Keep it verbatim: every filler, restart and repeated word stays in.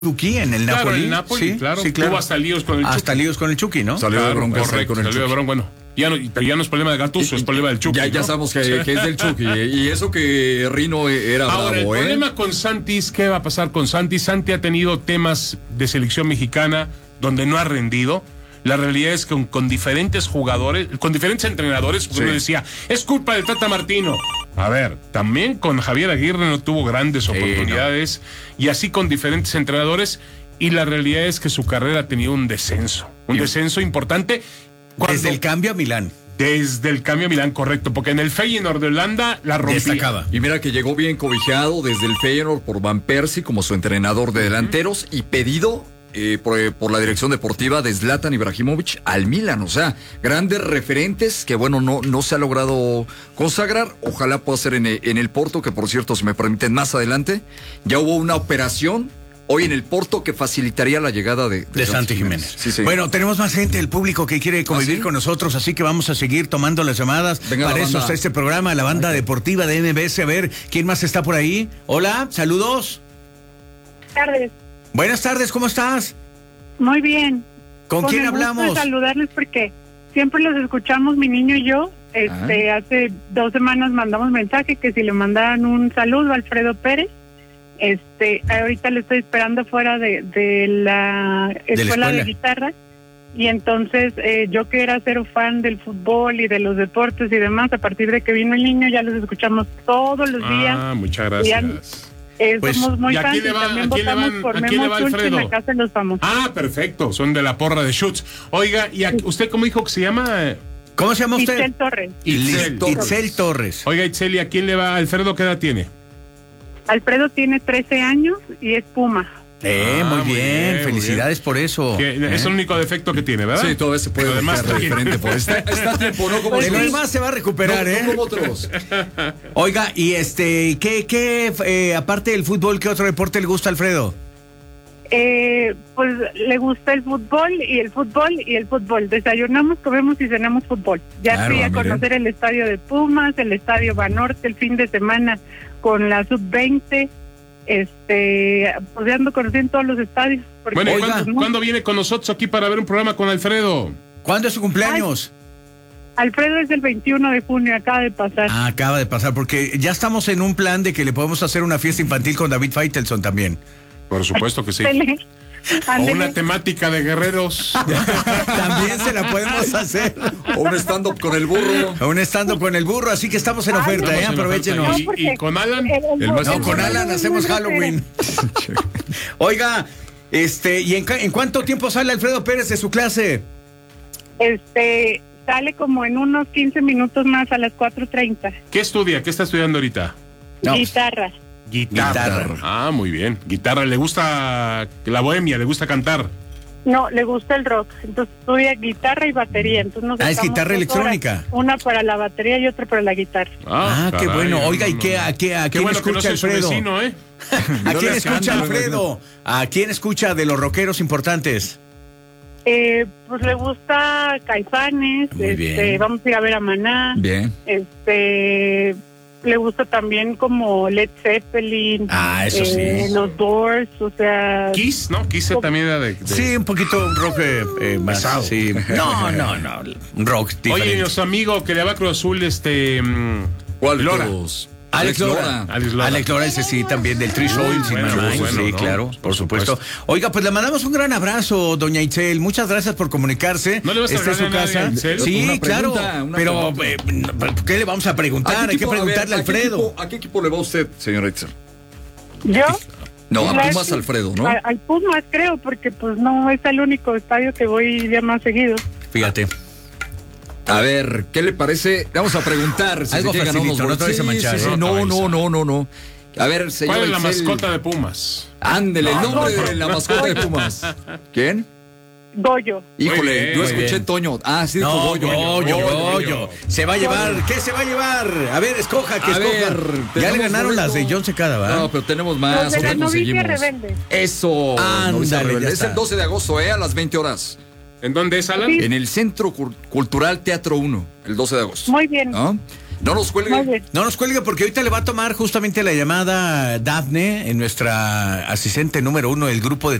Chucky en el claro, Napoli. el Napoli, sí, claro. sí, claro. Tuvo hasta líos con el Chucky. Hasta líos con el Chucky, ¿no? Salió Claro, de bronca correcto, con el salió de Chucky. bronca, bueno. Ya no, pero ya no es problema de Gattuso, es problema del Chucky. Ya, ya ¿no? sabemos que, que es del Chucky. Y eso que Rino era Ahora, bravo, el ¿eh? problema con Santis, ¿qué va a pasar con Santis? Santi ha tenido temas de selección mexicana donde no ha rendido. La realidad es que con, con diferentes jugadores, con diferentes entrenadores, porque Sí. uno decía, es culpa del Tata Martino. A ver, también con Javier Aguirre no tuvo grandes Sí, oportunidades, y así con diferentes entrenadores, y la realidad es que su carrera ha tenido un descenso, un Y- descenso importante. Cuando- Desde el cambio a Milán. Desde el cambio a Milán, correcto, porque en el Feyenoord de Holanda la rompía. Destacaba. Y mira que llegó bien cobijado desde el Feyenoord por Van Persie como su entrenador de delanteros y pedido eh, por, eh, por la dirección deportiva de Zlatan Ibrahimovic al Milan. O sea, grandes referentes que, bueno, no, no se ha logrado consagrar. Ojalá pueda ser en, el- en el Porto, que por cierto, si me permiten, más adelante. Ya hubo una operación hoy en el Porto que facilitaría la llegada de, De Santi Jiménez. Sí, sí. Bueno, tenemos más gente del público que quiere convivir ¿Ah, sí? con nosotros, así que vamos a seguir tomando las llamadas. Venga, Para la eso banda. está este programa, la banda deportiva de N B S. A ver, ¿quién más está por ahí? Hola, saludos. Buenas tardes. Buenas tardes, ¿cómo estás? Muy bien. ¿Con, quién el gusto hablamos? de saludarles porque siempre los escuchamos, mi niño y yo. Este, Ah. hace dos semanas mandamos mensaje que si le mandaran un saludo a Alfredo Pérez. Este, ahorita le estoy esperando fuera de, de la escuela de, escuela. guitarra. Y entonces eh, yo que era cero fan del fútbol y de los deportes y demás, a partir de que vino el niño ya los escuchamos todos los días. Ah, muchas Ya- gracias. Eh, Pues, somos muy ¿y a fans quién y le va- también a quién le votamos van- por a quién le Memo va Schultz en Alfredo? la Casa de los Famosos. Ah, perfecto, son de la porra de Schutz. Oiga, ¿y a- usted cómo dijo que se llama? ¿Cómo se llama usted? Itzel Torres. Itzel Liz- Itzel Torres. Oiga, Itzel, ¿y a quién le va? Alfredo, ¿qué edad tiene? Alfredo tiene trece años y es Puma. Eh, Ah, muy muy bien, bien, muy felicidades por eso. Que ¿Eh? es el único defecto que tiene, ¿verdad? Sí, todavía se puede Lo demás dejar está bien. diferente. Por está, está a tiempo, ¿no? Como De lo otros. demás se va a recuperar, No, ¿eh? no como otros. Oiga, y este, ¿qué, qué, eh, aparte del fútbol, qué otro deporte le gusta a Alfredo? Eh, pues le gusta el fútbol y el fútbol y el fútbol. Desayunamos, comemos y cenamos fútbol. Ya Claro, fui a mire. conocer el estadio de Pumas, el estadio Banorte el fin de semana con la sub veinte. Este, pues ya ando conociendo todos los estadios. porque, Bueno, ¿y Oiga. ¿cuándo, cuándo viene con nosotros aquí para ver un programa con Alfredo? ¿Cuándo es su cumpleaños? Alfredo es el veintiuno de junio, acaba de pasar. Ah, acaba de pasar, porque ya estamos en un plan de que le podemos hacer una fiesta infantil con David Faitelson también. Por supuesto que sí. Ándele. O Ándele. una temática de guerreros. También se la podemos hacer. O un stand-up con el burro. Un estando con el burro, así que estamos en oferta, Estamos ¿eh? en Aprovechenos. oferta. No, porque ¿Y, y con Alan? el- el- El más No, el- con Alan hacemos Halloween. Oiga, este, ¿y en, ca- en cuánto tiempo sale Alfredo Pérez de su clase? Este, sale como en unos quince minutos más a las cuatro treinta. ¿Qué estudia? ¿Qué está estudiando ahorita? No, Guitarra. Guitarra. Guitarra. Ah, muy bien. Guitarra. ¿Le gusta la bohemia? ¿Le gusta cantar? No, le gusta el rock. Entonces estudia guitarra y batería. Entonces nos Ah, es sacamos guitarra dos electrónica. horas, una para la batería y otra para la guitarra. Ah, qué caray, bueno. no, Oiga, ¿y no, qué, no. a, qué, a Qué quién bueno que no escucha soy su Alfredo? vecino, ¿eh? ¿A No quién le escucha escándalo, Alfredo? ¿A quién escucha de los rockeros importantes? Eh, pues le gusta Caifanes. Muy este, bien. vamos a ir a ver a Maná. Bien. Este, le gusta también como Led Zeppelin. Ah, eso eh, sí. Los Doors, o sea. Kiss, ¿no? Kiss también era de... de- Sí, un poquito un rock eh, eh, más. Pesado. Sí. No, no, no. Un rock diferente. Oye, nuestro amigo que le va a Cruz Azul, este... mm, ¿Cuál de Lora. todos? Alex Lora. Alex Lora. Alex Lora, ese sí, también del Three Souls, si bueno, no me muy equivoco. bueno, Sí, ¿no? claro, Por por supuesto. supuesto. Oiga, pues le mandamos un gran abrazo, doña Itzel. Muchas gracias por comunicarse. ¿No le vas a Esta es su regalar nada a casa. Itzel? Sí, Una claro. pregunta, una Pero, pregunta. eh, ¿qué le vamos a preguntar? ¿A qué Hay que equipo- a ver, preguntarle a ¿a qué Alfredo. equipo- ¿A qué equipo le va usted, señor Itzel? Yo. No, a Claro, Pumas sí. Alfredo, ¿no? A- al Pumas creo, porque pues no es el único estadio que voy ya más seguido. Fíjate. A ver, ¿qué le parece? Vamos a preguntar. Si Algo se llegan a unos facilito, no te vayas a bolsillos. manchar, Sí, sí, ¿eh? No, No te no, vayas a- no, no, no. A ver, señor ¿Cuál es la Itzel. mascota de Pumas? Ándele, el No, nombre no, de la no. mascota de Pumas. ¿Quién? Goyo. Híjole, bien, yo muy escuché bien. Toño. Ah, sí, dijo No, Goyo. Goyo, Goyo, Goyo. Se va a llevar. ¿Qué se va a llevar? A ver, escoja, que A escoja. ver, Ya le tenemos ganaron las de boleto. John Secada, ¿verdad? No, pero tenemos Los más. de la ahorita novicia conseguimos. rebelde. Eso. Ándale, Novicia rebelde. ya Es está. el doce de agosto, ¿eh? A las veinte horas. ¿En dónde es, Alan? Sí. En el Centro Cul- Cultural Teatro uno, el doce de agosto. Muy bien. ¿No? No nos cuelgue. No nos cuelgue porque ahorita le va a tomar justamente la llamada Dafne, en nuestra asistente número uno del grupo de